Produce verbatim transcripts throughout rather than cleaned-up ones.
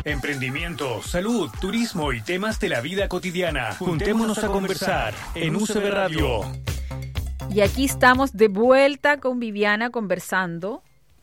Emprendimiento, salud, turismo y temas de la vida cotidiana. Juntémonos a conversar en U C B Radio. Y aquí estamos de vuelta con Viviana conversando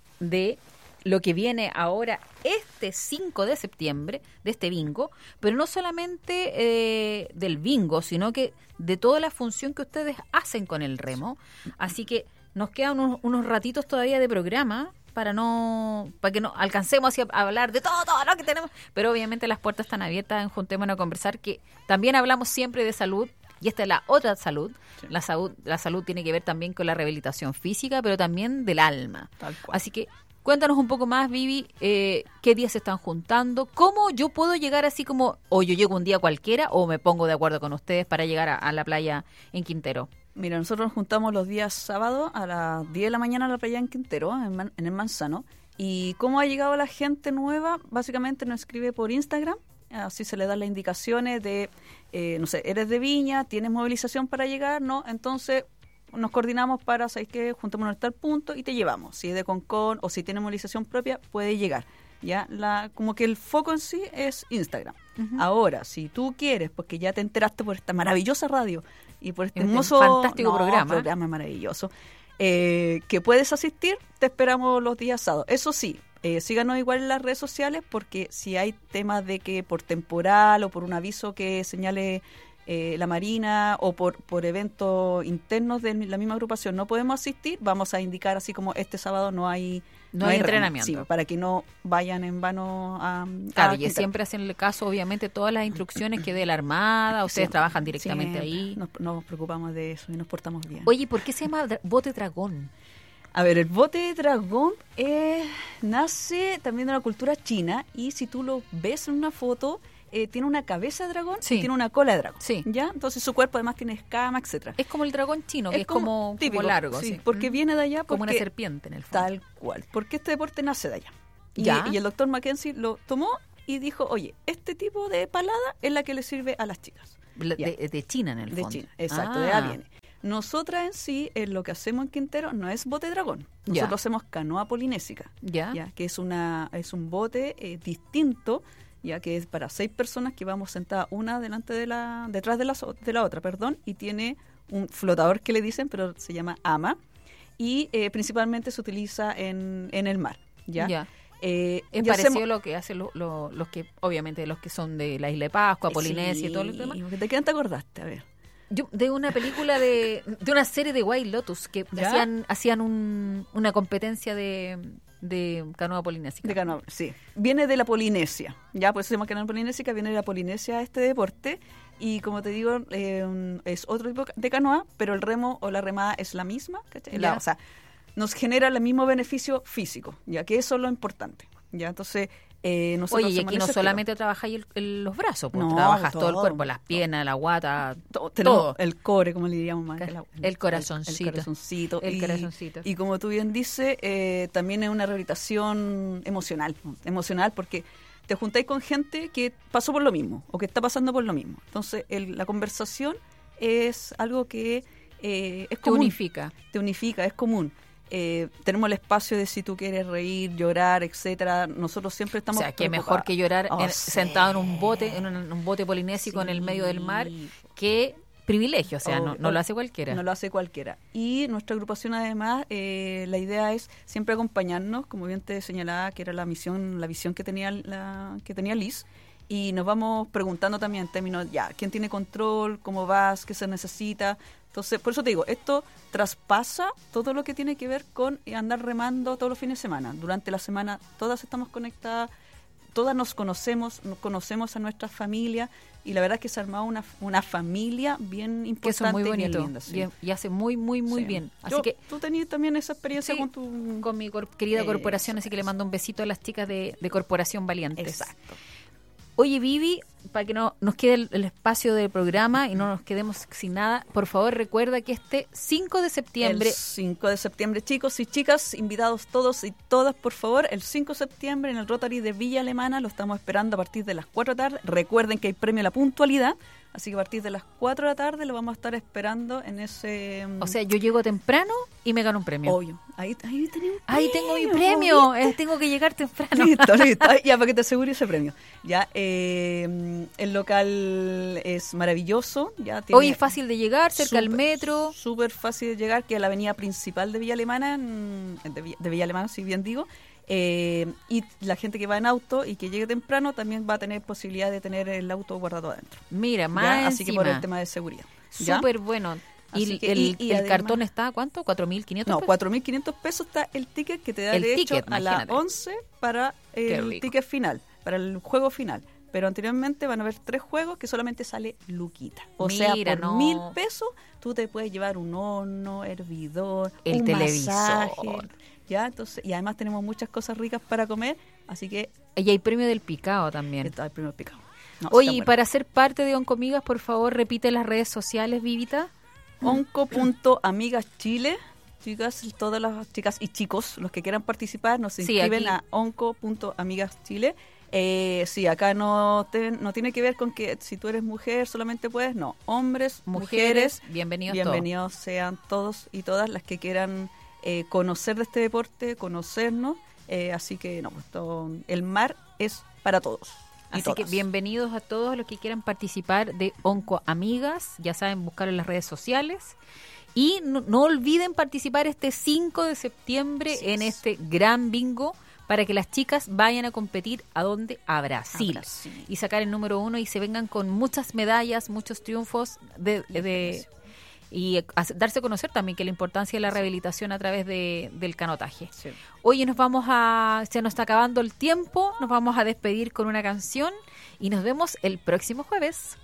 de lo que viene ahora este cinco de septiembre, de este bingo, pero no solamente eh, del bingo, sino que de toda la función que ustedes hacen con el remo. Así que nos quedan unos, unos ratitos todavía de programa para no para que no alcancemos así a hablar de todo, todo lo que tenemos, pero obviamente las puertas están abiertas en Juntémonos a Conversar, que también hablamos siempre de salud, y esta es la otra salud. Sí. La salud, la salud tiene que ver también con la rehabilitación física, pero también del alma. Tal cual. Así que cuéntanos un poco más, Vivi, eh, qué días se están juntando, cómo yo puedo llegar así como, o yo llego un día cualquiera, o me pongo de acuerdo con ustedes para llegar a, a la playa en Quintero. Mira, nosotros nos juntamos los días sábados a las diez de la mañana a la playa en Quintero, en, Man, en el Manzano. Y cómo ha llegado la gente nueva, básicamente nos escribe por Instagram, así se le dan las indicaciones de, eh, no sé, eres de Viña, tienes movilización para llegar, ¿no? Entonces nos coordinamos para, ¿sabes qué? Juntémonos en tal punto y te llevamos. Si es de Concón o si tiene movilización propia, puede llegar. Ya, la, como que el foco en sí es Instagram. Uh-huh. Ahora, si tú quieres, porque ya te enteraste por esta maravillosa radio y por este este hermoso fantástico no, programa, programa maravilloso, eh, que puedes asistir, te esperamos los días sábados. Eso sí, eh, síganos igual en las redes sociales, porque si hay temas de que por temporal o por un aviso que señale eh, la Marina o por, por eventos internos de la misma agrupación no podemos asistir, vamos a indicar así como este sábado no hay no, no hay entrenamiento, sí, para que no vayan en vano a... Claro, a y siempre hacen el caso, obviamente, todas las instrucciones que dé la Armada, ustedes siempre trabajan directamente siempre. ahí. Nos, nos preocupamos de eso y nos portamos bien. Oye, ¿por qué se llama bote dragón? A ver, el bote dragón eh, nace también de la cultura china, y si tú lo ves en una foto, eh, tiene una cabeza de dragón sí. y tiene una cola de dragón. Sí. ¿Ya? Entonces su cuerpo además tiene escamas, etcétera. Es como el dragón chino, que es, es como, típico, como largo. Sí, sí. porque mm. viene de allá. Como una serpiente en el fondo. Tal cual. Porque este deporte nace de allá. Y, ¿Ya? y el doctor Mackenzie lo tomó y dijo, oye, este tipo de palada es la que le sirve a las chicas. De, de, de China en el fondo. De China, exacto, ah. de allá viene. Nosotras en sí, en lo que hacemos en Quintero, no es bote dragón. Nosotros ya. hacemos canoa polinésica. Ya. ya que es una es un bote eh, distinto, ya que es para seis personas que vamos sentadas una delante de la detrás de la, de la otra, perdón, y tiene un flotador que le dicen, pero se llama ama, y eh, principalmente se utiliza en, en el mar. Ya. ya. Eh, es parecido hacemos... lo que hacen lo, lo, los que, obviamente, los que son de la Isla de Pascua, Polinesia sí, y todo lo demás. ¿De qué te acordaste? A ver. Yo, de una película de de una serie de White Lotus que ¿Ya? hacían hacían un, una competencia de, de canoa polinésica. De canoa, sí. Viene de la Polinesia, ya, pues se llama canoa polinésica, viene de la Polinesia este deporte, y como te digo, eh, es otro tipo de canoa, pero el remo o la remada es la misma, la, o sea, nos genera el mismo beneficio físico, ya que eso es lo importante, ya, entonces... Eh, Oye, y aquí no solamente trabajáis el, el, los brazos, pues no, trabajas todo, todo el cuerpo, las piernas, la guata, todo. todo. El core, como le diríamos más. El, el corazoncito. El corazoncito. El y, corazoncito. Y como tú bien dices, eh, también es una rehabilitación emocional, emocional porque te juntáis con gente que pasó por lo mismo o que está pasando por lo mismo. Entonces, el, la conversación es algo que eh, es común. Te unifica. Te unifica, es común. Eh, tenemos el espacio de si tú quieres reír, llorar, etcétera. Nosotros siempre estamos o sea, que mejor que llorar oh, en, sí. sentado en un bote, en un, en un bote polinésico sí. en el medio del mar, que privilegio, o sea, oh, no, no oh, lo hace cualquiera. No lo hace cualquiera. Y nuestra agrupación, además, eh, la idea es siempre acompañarnos, como bien te señalaba, que era la misión, la visión que tenía la que tenía Liz. Y nos vamos preguntando también en términos, ya, ¿quién tiene control? ¿Cómo vas? ¿Qué se necesita? Entonces, por eso te digo, esto traspasa todo lo que tiene que ver con andar remando todos los fines de semana. Durante la semana todas estamos conectadas, todas nos conocemos, nos conocemos a nuestras familias, y la verdad es que se ha armado una, una familia bien importante. Que eso es muy bonito, y bien linda, sí. bien, y hace muy, muy, muy sí. bien. Así Yo, que tú tenías también esa experiencia sí, con tu... con mi cor- querida eh, corporación, así que le mando un besito a las chicas de, de Corporación Valientes. Exacto. Oye, Vivi, para que no nos quede el, el espacio del programa y no nos quedemos sin nada, por favor recuerda que este cinco de septiembre... El cinco de septiembre, chicos y chicas, invitados todos y todas, por favor, el cinco de septiembre en el Rotary de Villa Alemana, lo estamos esperando a partir de las cuatro de la tarde. Recuerden que hay premio a la puntualidad, así que a partir de las cuatro de la tarde lo vamos a estar esperando en ese... O sea, yo llego temprano y me gano un premio. Obvio. Ahí, ahí, tenía un ahí tengo mi premio, premio, eh, tengo que llegar temprano. Listo, listo. Ya, para que te asegure ese premio. Ya, eh, el local es maravilloso. Ya tiene Hoy es fácil de llegar, cerca super, del metro. Súper fácil de llegar, que es la avenida principal de Villa Alemana, de Villa, de Villa Alemana, si bien digo. Eh, y la gente que va en auto y que llegue temprano también va a tener posibilidad de tener el auto guardado adentro. Mira, más ¿ya? Así encima. que por el tema de seguridad. ¿ya? Súper bueno. Y, que, el, y, y el además, cartón está ¿a cuánto? ¿cuatro mil quinientos No, pesos? cuatro mil quinientos pesos está el ticket que te da El derecho ticket, a las imagínate. once para el ticket final, para el juego final. Pero anteriormente van a haber tres juegos que solamente sale luquita. O Mira, sea, por no. mil pesos tú te puedes llevar un horno, hervidor, el un televisor. masaje, ¿ya? Entonces, y además tenemos muchas cosas ricas para comer, así que... Y hay premio del picado también. Está el primer picado. No, Oye, está y bueno. para ser parte de Oncomigas, por favor, repite las redes sociales, Vivita. onco.amigaschile. Chicas, todas las chicas y chicos, los que quieran participar, nos Sí, inscriben aquí. a onco.amigaschile. Eh, sí, acá no, te, no tiene que ver con que si tú eres mujer solamente puedes, no. Hombres, Mujeres, mujeres, bienvenidos bienvenidos sean todos y todas las que quieran eh, conocer de este deporte, conocernos. Eh, así que, no, esto, el mar es para todos. y Así que todas. bienvenidos a todos los que quieran participar de Onco Amigas. Ya saben, buscar en las redes sociales. Y no, no olviden participar este cinco de septiembre Sí, en es. este gran bingo para que las chicas vayan a competir ¿a dónde? A Brasil. A Brasil. Y sacar el número uno y se vengan con muchas medallas, muchos triunfos de, Y de experiencia. y a- darse a conocer también que la importancia de la rehabilitación a través de, del canotaje. Sí. Oye, nos vamos a, se nos está acabando el tiempo, nos vamos a despedir con una canción y nos vemos el próximo jueves.